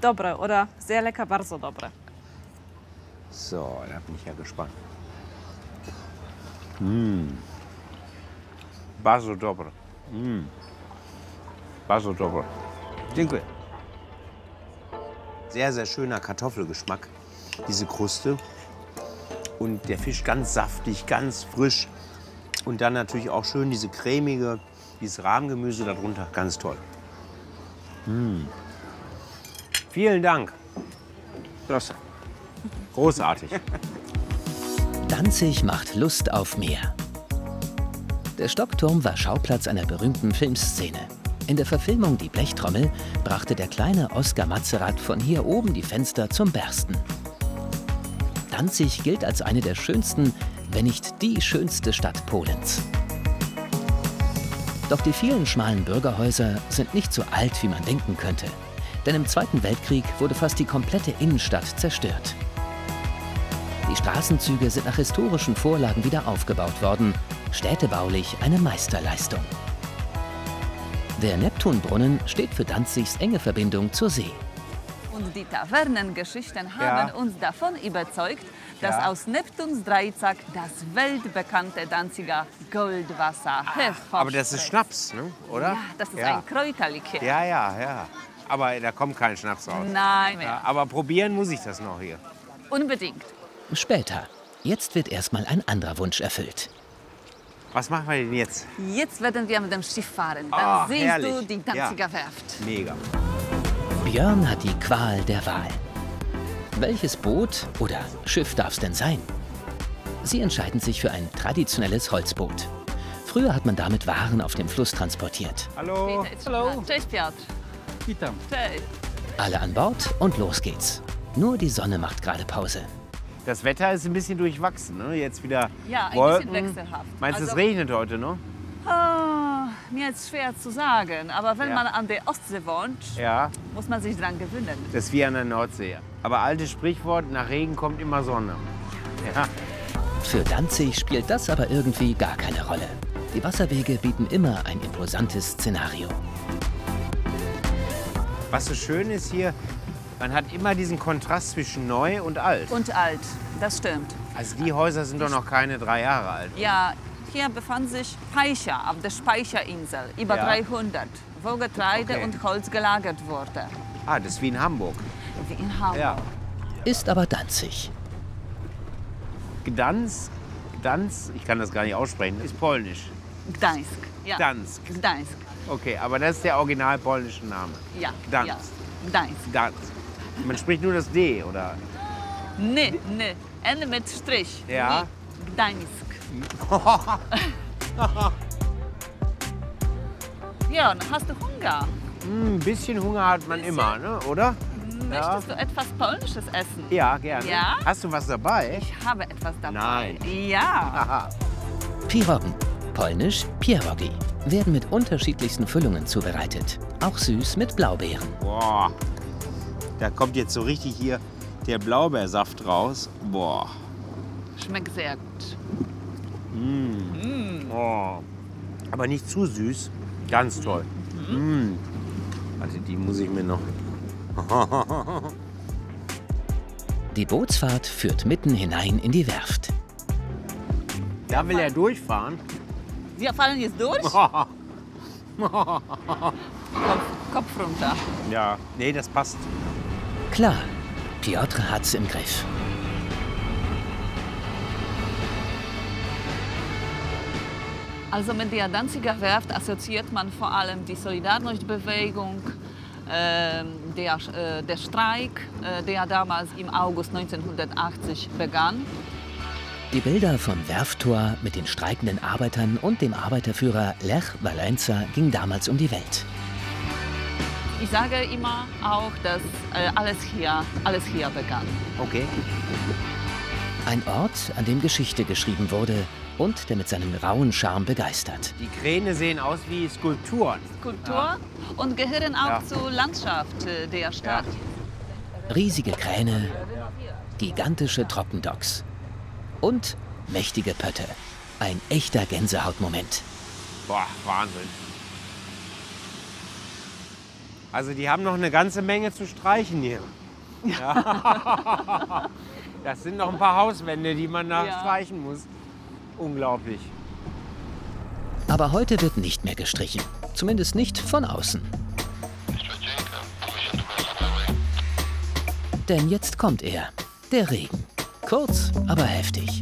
dobre oder sehr lecker, bardzo dobre. So, da bin ich ja gespannt. Bardzo dobre. Bardzo dobre. Dziękuję. Sehr, sehr schöner Kartoffelgeschmack, diese Kruste. Und der Fisch ganz saftig, ganz frisch. Und dann natürlich auch schön diese cremige, dieses Rahmgemüse darunter. Ganz toll. Vielen Dank. Prost. Großartig. Danzig macht Lust auf mehr. Der Stockturm war Schauplatz einer berühmten Filmszene. In der Verfilmung Die Blechtrommel brachte der kleine Oskar Matzerath von hier oben die Fenster zum Bersten. Danzig gilt als eine der schönsten, wenn nicht die schönste Stadt Polens. Doch die vielen schmalen Bürgerhäuser sind nicht so alt, wie man denken könnte. Denn im Zweiten Weltkrieg wurde fast die komplette Innenstadt zerstört. Die Straßenzüge sind nach historischen Vorlagen wieder aufgebaut worden. Städtebaulich eine Meisterleistung. Der Neptunbrunnen steht für Danzigs enge Verbindung zur See. Und die Tavernengeschichten haben uns davon überzeugt, dass aus Neptuns Dreizack das weltbekannte Danziger Goldwasser hervorspringt. Aber das ist Schnaps, ne? Oder? Ja, das ist ein Kräuterlikör. Ja. Aber da kommt kein Schnaps raus. Nein. Ja, aber probieren muss ich das noch hier. Unbedingt. Später. Jetzt wird erstmal ein anderer Wunsch erfüllt. Was machen wir denn jetzt? Jetzt werden wir mit dem Schiff fahren. Dann siehst herrlich. du die Danziger Werft. Mega. Björn hat die Qual der Wahl. Welches Boot oder Schiff darf es denn sein? Sie entscheiden sich für ein traditionelles Holzboot. Früher hat man damit Waren auf dem Fluss transportiert. Hallo. Hallo. Cześć, Piotr. Witam. Cześć. Alle an Bord und los geht's. Nur die Sonne macht gerade Pause. Das Wetter ist ein bisschen durchwachsen, ne? Jetzt wieder Ja, ein Wolken. bisschen wechselhaft. Meinst du, es Also- regnet heute noch? Mir ist schwer zu sagen, aber wenn Ja. man an der Ostsee wohnt, Ja, muss man sich dran gewöhnen. das ist wie an der Nordsee. Aber altes Sprichwort, nach Regen kommt immer Sonne. Ja. Für Danzig spielt das aber irgendwie gar keine Rolle. Die Wasserwege bieten immer ein imposantes Szenario. Was so schön ist hier, man hat immer diesen Kontrast zwischen neu und alt. Und alt, das stimmt. Also die Häuser sind doch noch keine 3 Jahre alt. Ja, hier befand sich Speicher auf der Speicherinsel, über Ja. 300, wo Getreide Okay. und Holz gelagert wurde. Ah, das ist wie in Hamburg. Wie in Hamburg. Ja. Ist aber Danzig. Gdansk, ich kann das gar nicht aussprechen, ist polnisch. Gdańsk. Ja. Gdansk. Gdańsk. Okay, aber das ist der original polnische Name. Ja. Gdansk. Ja. Gdańsk. Gdansk. Man spricht nur das D, oder? Ne, N mit Strich. Ja. Wie Gdańsk. Björn, hast du Hunger? Ein bisschen Hunger hat man immer, ne? Oder? Möchtest du etwas Polnisches essen? Ja, gerne. Ja? Hast du was dabei? Ich habe etwas dabei. Nein. Ja. Aha. Piroggen, polnisch Pierogi, werden mit unterschiedlichsten Füllungen zubereitet. Auch süß mit Blaubeeren. Boah. Da kommt jetzt so richtig hier der Blaubeersaft raus. Boah. Schmeckt sehr gut. Oh. Aber nicht zu süß. Ganz toll. Warte, die muss ich mir noch... Die Bootsfahrt führt mitten hinein in die Werft. Da will er durchfahren. Wir fallen jetzt durch. Kopf runter. Ja, nee, das passt. Klar, Piotr hat's im Griff. Also mit der Danziger Werft assoziiert man vor allem die Solidarność-Bewegung, der Streik, der damals im August 1980 begann. Die Bilder vom Werfttor mit den streikenden Arbeitern und dem Arbeiterführer Lech Walesa ging damals um die Welt. Ich sage immer auch, dass alles hier begann. Okay. Ein Ort, an dem Geschichte geschrieben wurde und der mit seinem rauen Charme begeistert. Die Kräne sehen aus wie Skulpturen. Kultur und gehören auch zur Landschaft der Stadt. Riesige Kräne, gigantische Trockendocks und mächtige Pötte. Ein echter Gänsehautmoment. Boah, Wahnsinn. Also die haben noch eine ganze Menge zu streichen hier. Ja. Das sind noch ein paar Hauswände, die man da streichen muss. Unglaublich. Aber heute wird nicht mehr gestrichen. Zumindest nicht von außen. Denn jetzt kommt er, der Regen. Kurz, aber heftig.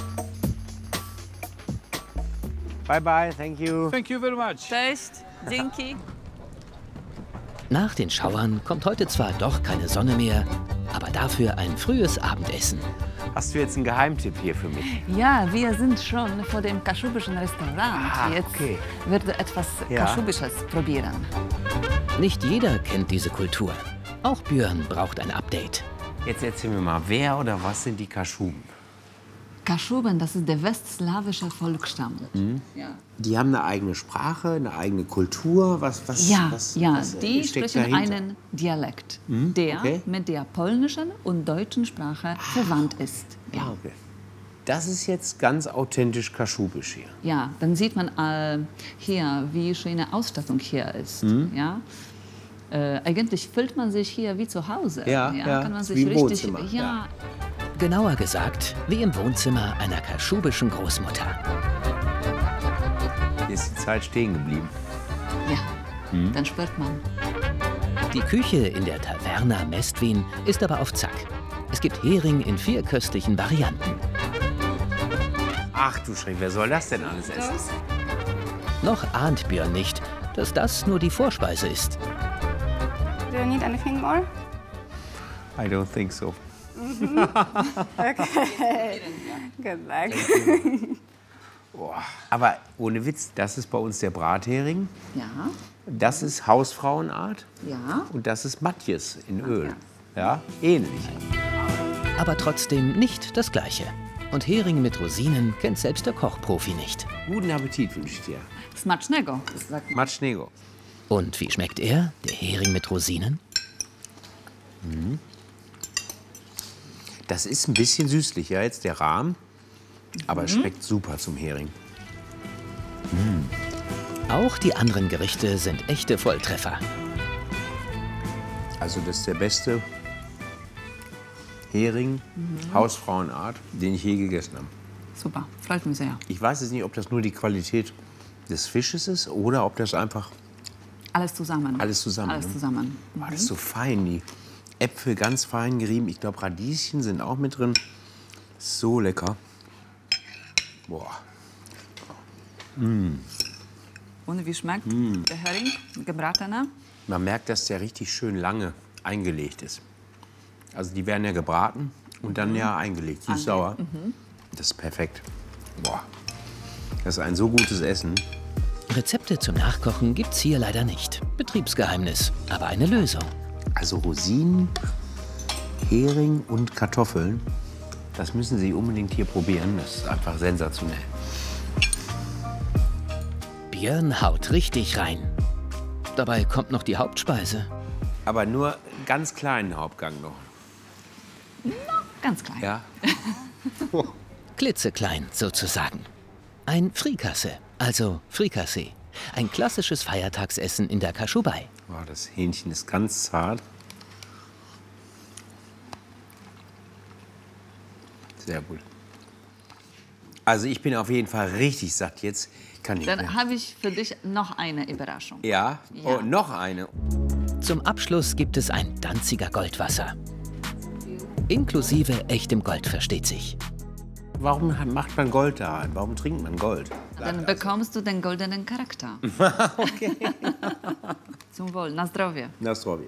Bye bye, thank you. Thank you very much. Cześć, dzięki. Nach den Schauern kommt heute zwar doch keine Sonne mehr, aber dafür ein frühes Abendessen. Hast du jetzt einen Geheimtipp hier für mich? Ja, wir sind schon vor dem kaschubischen Restaurant. Jetzt okay. wird etwas Kaschubisches probieren. Nicht jeder kennt diese Kultur. Auch Björn braucht ein Update. Jetzt erzähl mir mal, wer oder was sind die Kaschuben? Kaschuben, das ist der westslawische Volksstamm. Ja. Die haben eine eigene Sprache, eine eigene Kultur. Was Die steckt sprechen dahinter? einen Dialekt, der mit der polnischen und deutschen Sprache verwandt ist. Ja. Ah, okay. Das ist jetzt ganz authentisch kaschubisch hier. Ja, dann sieht man hier, wie schöne Ausstattung hier ist. Ja? Eigentlich fühlt man sich hier wie zu Hause. Kann man sich wie im richtig, Wohnzimmer. Genauer gesagt, wie im Wohnzimmer einer kaschubischen Großmutter. Hier ist die Zeit stehen geblieben. Dann spürt man. Die Küche in der Taverna Mestwin ist aber auf Zack. Es gibt Hering in 4 köstlichen Varianten. Ach du Schreck, wer soll das denn alles essen? Noch ahnt Björn nicht, dass das nur die Vorspeise ist. Do you need anything more? I don't think so. Okay. Good luck. Boah. Aber ohne Witz, das ist bei uns der Brathering. Ja, Das ist Hausfrauenart. ja. Und das ist Matjes in Öl. Ja, ähnlich. Aber trotzdem nicht das Gleiche. Und Hering mit Rosinen kennt selbst der Kochprofi nicht. Guten Appetit wünsche ich dir. Smacznego, sagt man. Matschnego. Und wie schmeckt er, der Hering mit Rosinen? Das ist ein bisschen süßlicher jetzt, der Rahm. Aber es schmeckt super zum Hering. Auch die anderen Gerichte sind echte Volltreffer. Also das ist der beste Hering, Hausfrauenart, den ich je gegessen habe. Super, freut mich sehr. Ich weiß jetzt nicht, ob das nur die Qualität des Fisches ist oder ob das einfach Alles zusammen. alles zusammen. Alles ne? zusammen. Boah, das ist so fein, die Äpfel ganz fein gerieben. Ich glaube, Radieschen sind auch mit drin. So lecker. Boah. Und wie schmeckt der Hering, gebratener? Man merkt, dass der richtig schön lange eingelegt ist. Also die werden ja gebraten und dann ja eingelegt, süß-sauer. Das ist perfekt. Boah. Das ist ein so gutes Essen. Rezepte zum Nachkochen gibt's hier leider nicht. Betriebsgeheimnis, aber eine Lösung. Also Rosinen, Hering und Kartoffeln, das müssen Sie unbedingt hier probieren. Das ist einfach sensationell. Björn haut richtig rein. Dabei kommt noch die Hauptspeise. Aber nur ganz kleinen Hauptgang noch. Ganz klein. Ja? Klitzeklein sozusagen. Ein Frikasse, also Frikassee. Ein klassisches Feiertagsessen in der Kaschubei. Boah, das Hähnchen ist ganz zart. Sehr gut. Also ich bin auf jeden Fall richtig satt jetzt. Kann nicht mehr. Dann habe ich für dich noch eine Überraschung. Ja? Ja. Oh, noch eine. Zum Abschluss gibt es ein Danziger Goldwasser. Inklusive echtem Gold, versteht sich. Warum macht man Gold da rein? Warum trinkt man Gold? Dann bekommst du den goldenen Charakter. Okay. Zum Wohl, na zdrowie. Na, sorry.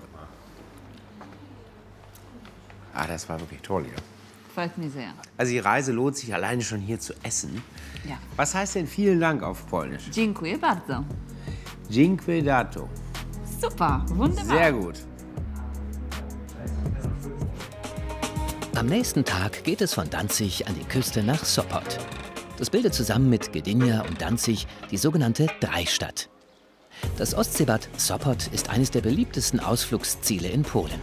Ah, das war wirklich toll hier. Freut mich sehr. Also die Reise lohnt sich alleine schon hier zu essen. Ja. Was heißt denn vielen Dank auf Polnisch? Dziękuję bardzo. Dziękuję dato. Super, wunderbar. Sehr gut. Am nächsten Tag geht es von Danzig an die Küste nach Sopot. Das bildet zusammen mit Gdynia und Danzig die sogenannte Dreistadt. Das Ostseebad Sopot ist eines der beliebtesten Ausflugsziele in Polen.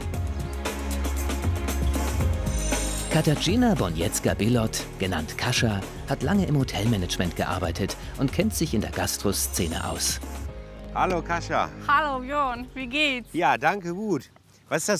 Katarzyna Boniecka-Bilot, genannt Kasia, hat lange im Hotelmanagement gearbeitet und kennt sich in der Gastroszene aus. Hallo Kasia. Hallo Björn, wie geht's? Ja, danke, gut. Was ist